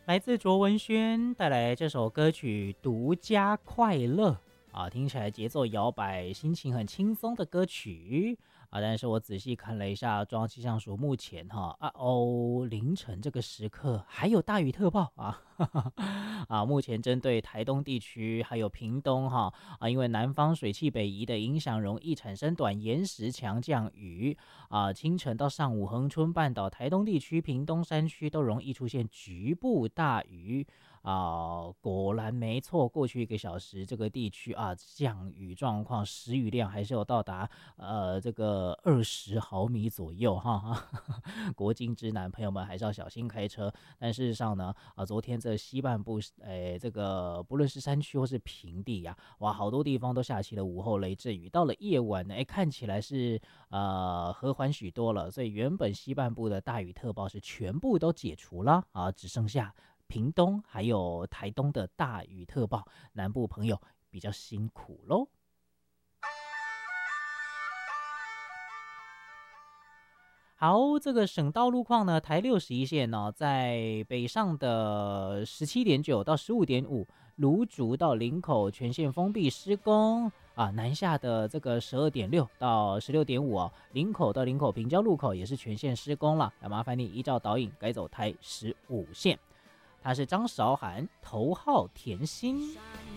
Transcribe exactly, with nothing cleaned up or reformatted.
来自卓文萱带来这首歌曲《独家快乐》啊，听起来节奏摇摆，心情很轻松的歌曲啊。但是我仔细看了一下中央气象署目前哈啊哦凌晨这个时刻还有大雨特报啊哈哈啊，目前针对台东地区还有屏东哈啊，因为南方水汽北移的影响，容易产生短延时强降雨啊，清晨到上午，恒春半岛、台东地区、屏东山区都容易出现局部大雨啊。果然没错，过去一个小时，这个地区啊降雨状况，时雨量还是有到达呃这个二十毫米左右哈。国境之南，朋友们还是要小心开车。但事实上呢，啊，昨天这西半部，诶，这个不论是山区或是平地呀、啊，哇，好多地方都下起了午后雷阵雨。到了夜晚呢，哎，看起来是呃和缓许多了，所以原本西半部的大雨特报是全部都解除了啊，只剩下屏东还有台东的大雨特报，南部朋友比较辛苦喽。好，这个省道路况呢，台六十一线呢、在北上的十七点九到十五点五，芦竹到林口全线封闭施工啊，南下的这个十二点六到十六点五哦，林口到林口平交路口也是全线施工了，那麻烦你依照导引改走台十五线。他是张韶涵，头号甜心。